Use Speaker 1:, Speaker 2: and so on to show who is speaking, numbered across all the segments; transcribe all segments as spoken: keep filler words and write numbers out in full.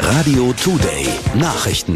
Speaker 1: Radio Today Nachrichten.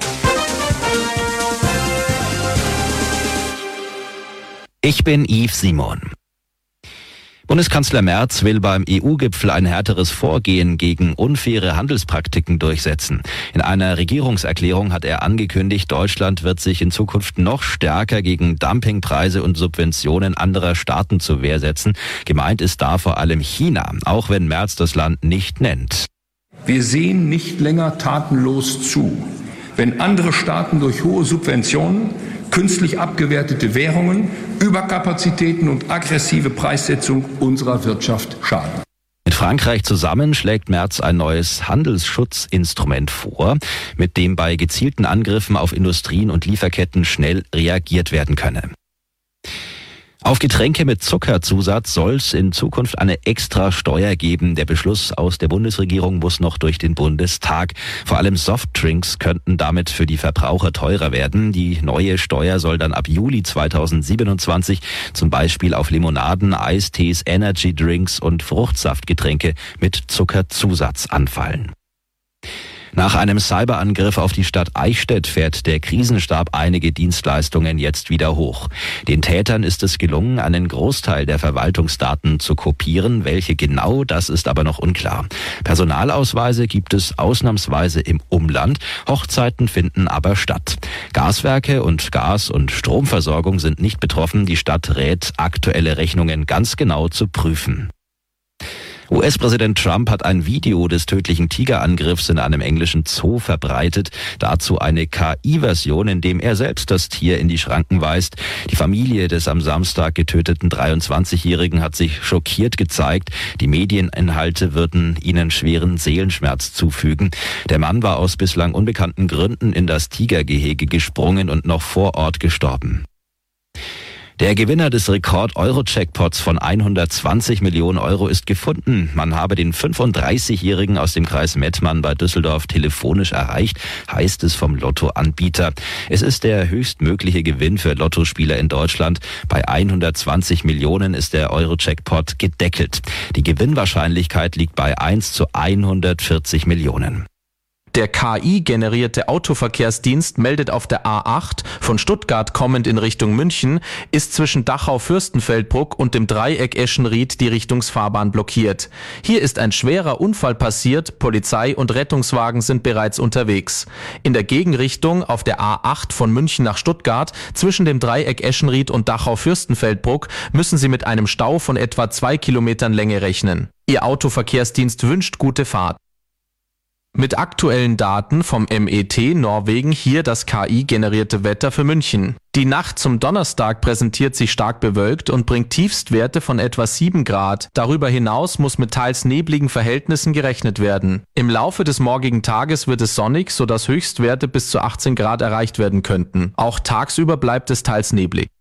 Speaker 2: Ich bin Yves Simon. Bundeskanzler Merz will beim E U-Gipfel ein härteres Vorgehen gegen unfaire Handelspraktiken durchsetzen. In einer Regierungserklärung hat er angekündigt, Deutschland wird sich in Zukunft noch stärker gegen Dumpingpreise und Subventionen anderer Staaten zur Wehr setzen. Gemeint ist da vor allem China, auch wenn Merz das Land nicht nennt.
Speaker 3: Wir sehen nicht länger tatenlos zu, wenn andere Staaten durch hohe Subventionen, künstlich abgewertete Währungen, Überkapazitäten und aggressive Preissetzung unserer Wirtschaft schaden.
Speaker 2: Mit Frankreich zusammen schlägt Merz ein neues Handelsschutzinstrument vor, mit dem bei gezielten Angriffen auf Industrien und Lieferketten schnell reagiert werden könne. Auf Getränke mit Zuckerzusatz soll es in Zukunft eine extra Steuer geben. Der Beschluss aus der Bundesregierung muss noch durch den Bundestag. Vor allem Softdrinks könnten damit für die Verbraucher teurer werden. Die neue Steuer soll dann ab Juli zweitausendsiebenundzwanzig zum Beispiel auf Limonaden, Eistees, Energydrinks und Fruchtsaftgetränke mit Zuckerzusatz anfallen. Nach einem Cyberangriff auf die Stadt Eichstätt fährt der Krisenstab einige Dienstleistungen jetzt wieder hoch. Den Tätern ist es gelungen, einen Großteil der Verwaltungsdaten zu kopieren. Welche genau, das ist aber noch unklar. Personalausweise gibt es ausnahmsweise im Umland, Hochzeiten finden aber statt. Gaswerke und Gas- und Stromversorgung sind nicht betroffen. Die Stadt rät, aktuelle Rechnungen ganz genau zu prüfen. U S-Präsident Trump hat ein Video des tödlichen Tigerangriffs in einem englischen Zoo verbreitet. Dazu eine K I-Version, in dem er selbst das Tier in die Schranken weist. Die Familie des am Samstag getöteten dreiundzwanzigjährigen hat sich schockiert gezeigt. Die Medieninhalte würden ihnen schweren Seelenschmerz zufügen. Der Mann war aus bislang unbekannten Gründen in das Tigergehege gesprungen und noch vor Ort gestorben. Der Gewinner des Rekord-Euro-Jackpots von hundertzwanzig Millionen Euro ist gefunden. Man habe den fünfunddreißigjährigen aus dem Kreis Mettmann bei Düsseldorf telefonisch erreicht, heißt es vom Lottoanbieter. Es ist der höchstmögliche Gewinn für Lottospieler in Deutschland. Bei hundertzwanzig Millionen ist der Euro-Jackpot gedeckelt. Die Gewinnwahrscheinlichkeit liegt bei eins zu hundertvierzig Millionen.
Speaker 4: Der K I-generierte Autoverkehrsdienst meldet auf der A acht, von Stuttgart kommend in Richtung München, ist zwischen Dachau-Fürstenfeldbruck und dem Dreieck Eschenried die Richtungsfahrbahn blockiert. Hier ist ein schwerer Unfall passiert, Polizei und Rettungswagen sind bereits unterwegs. In der Gegenrichtung auf der A acht von München nach Stuttgart, zwischen dem Dreieck Eschenried und Dachau-Fürstenfeldbruck, müssen Sie mit einem Stau von etwa zwei Kilometern Länge rechnen. Ihr Autoverkehrsdienst wünscht gute Fahrt. Mit aktuellen Daten vom M E T Norwegen hier das K I-generierte Wetter für München. Die Nacht zum Donnerstag präsentiert sich stark bewölkt und bringt Tiefstwerte von etwa sieben Grad. Darüber hinaus muss mit teils nebligen Verhältnissen gerechnet werden. Im Laufe des morgigen Tages wird es sonnig, sodass Höchstwerte bis zu achtzehn Grad erreicht werden könnten. Auch tagsüber bleibt es teils neblig.